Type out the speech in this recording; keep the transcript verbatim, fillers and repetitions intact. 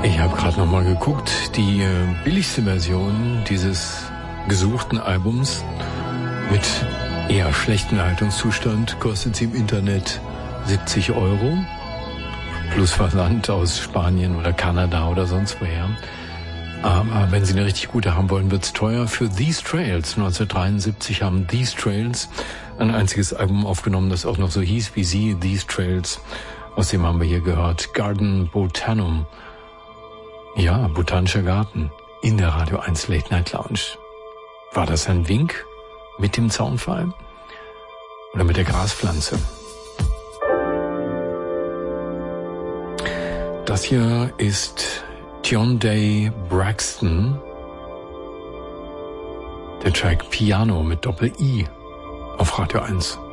Ich habe gerade noch mal geguckt, die äh, billigste Version dieses gesuchten Albums mit eher schlechtem Leitungszustand kostet sie im Internet siebzig Euro plus Versand aus Spanien oder Kanada oder sonst woher. Aber wenn Sie eine richtig gute haben wollen, wird's teuer. Für These Trails neunzehnhundertdreiundsiebzig haben These Trails ein einziges Album aufgenommen, das auch noch so hieß wie sie, These Trails. Aus dem haben wir hier gehört Garden Botanum. Ja, botanischer Garten in der Radio eins Late Night Lounge. War das ein Wink mit dem Zaunfall oder mit der Graspflanze? Das hier ist Tyondey Braxton, der Track Piano mit Doppel-I auf Radio eins.